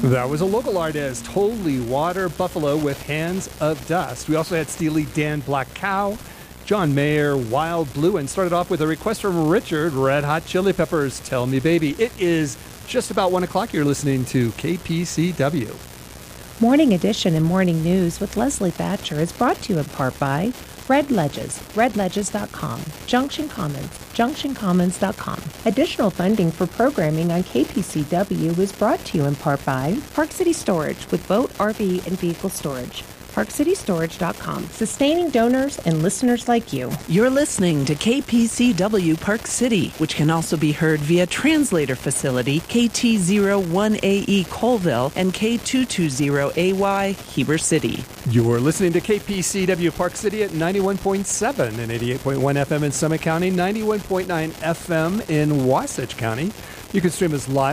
That was a local artist, Holy Water Buffalo with Hands of Dust. We also had Steely Dan, Black Cow, John Mayer, Wild Blue, and started off with a request from Richard, Red Hot Chili Peppers, Tell Me Baby. It is just about 1 o'clock. You're listening to KPCW. Morning Edition and Morning News with Leslie Thatcher is brought to you in part by Red Ledges, redledges.com, Junction Commons, junctioncommons.com. Additional funding for programming on KPCW is brought to you in part by Park City Storage with boat, RV, and vehicle storage. ParkCityStorage.com, sustaining donors and listeners like you. You're listening to KPCW Park City, which can also be heard via translator facility KT01AE Colville and K220AY Heber City. You're listening to KPCW Park City at 91.7 and 88.1 FM in Summit County, 91.9 FM in Wasatch County. You can stream us live